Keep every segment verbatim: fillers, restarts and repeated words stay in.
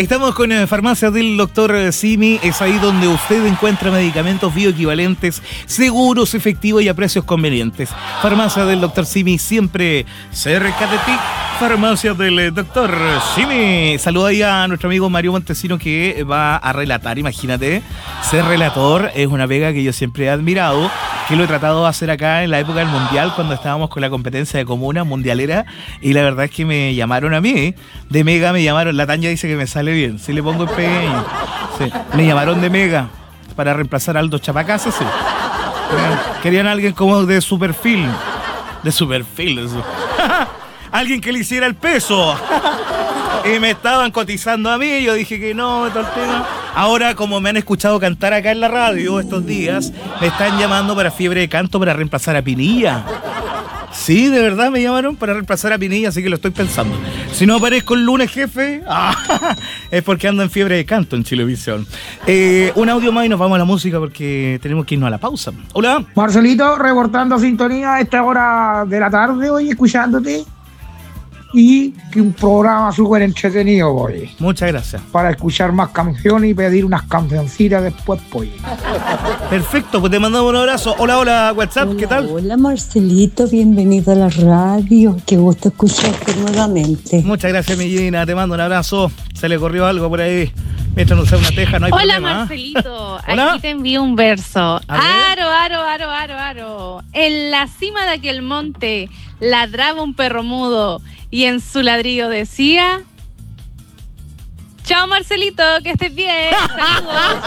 Estamos con eh, Farmacia del doctor Simi. Es ahí donde usted encuentra medicamentos bioequivalentes, seguros, efectivos y a precios convenientes. Farmacia del doctor Simi, siempre cerca de ti. Farmacia del doctor Simi. Saluda ahí a nuestro amigo Mario Montesino, que va a relatar. Imagínate, ser relator es una pega que yo siempre he admirado, que lo he tratado de hacer acá en la época del Mundial, cuando estábamos con la competencia de comuna mundialera, y la verdad es que me llamaron a mí, de Mega me llamaron. La Tanya dice que me sale bien, si le pongo el pequeño. Sí. Me llamaron de Mega para reemplazar a Aldo Chapacase, sí. Querían a alguien como de su perfil, de su perfil, eso. Alguien que le hiciera el peso. Y me estaban cotizando a mí, yo dije que no, todo el tema. Ahora, como me han escuchado cantar acá en la radio estos días, me están llamando para fiebre de canto para reemplazar a Pinilla. Sí, de verdad me llamaron para reemplazar a Pinilla, así que lo estoy pensando. Si no aparezco el lunes, jefe, ah, es porque ando en fiebre de canto en Chilevisión. Eh, un audio más y nos vamos a la música porque tenemos que irnos a la pausa. Hola. Marcelito, reportando sintonía a esta hora de la tarde hoy, escuchándote. Y que un programa súper entretenido, boy. Muchas gracias. Para escuchar más canciones y pedir unas cancioncitas después, boy. Perfecto, pues te mandamos un abrazo. Hola, hola, WhatsApp, Hola, ¿qué tal? Hola, Marcelito, bienvenido a la radio. Qué gusto escucharte nuevamente. Muchas gracias, mi Gina, te mando un abrazo. Se le corrió algo por ahí. Mientras no sea una teja, no hay Hola, problema. Hola, Marcelito. ¿Hola? Aquí te envío un verso. A Aro, aro, aro, aro, aro. En la cima de aquel monte ladraba un perro mudo y en su ladrillo decía: chao, Marcelito, que estés bien. Saludos.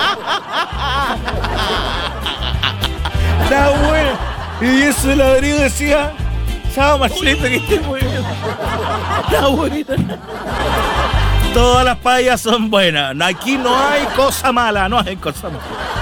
Está bueno. Y ese ladrillo decía: chao, Marcelito, que estés muy bien. Está bonito. Todas las payas son buenas. Aquí no hay cosa mala, no hay cosa mala.